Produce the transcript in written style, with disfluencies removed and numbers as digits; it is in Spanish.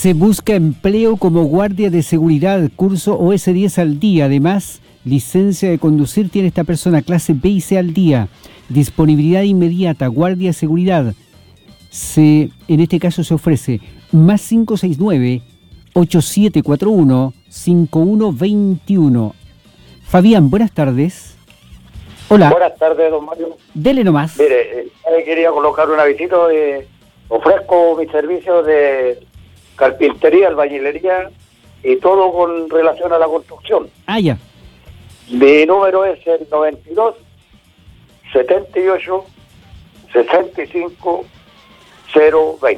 Se busca empleo como guardia de seguridad, curso OS10 al día. Además, licencia de conducir tiene esta persona, clase B y C al día. Disponibilidad inmediata, guardia de seguridad. En este caso se ofrece más 569-8741-5121. Fabián, buenas tardes. Hola. Buenas tardes, don Mario. Dele nomás. Mire, quería colocar un avisito. Ofrezco mis servicios de carpintería, albañilería y todo con relación a la construcción. Ah, ya. Mi número es el 92 78 65 020.